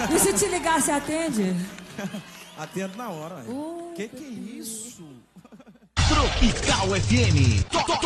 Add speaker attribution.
Speaker 1: E se te ligar, você atende?
Speaker 2: Atendo na hora. Que é isso?
Speaker 3: Tropical FM.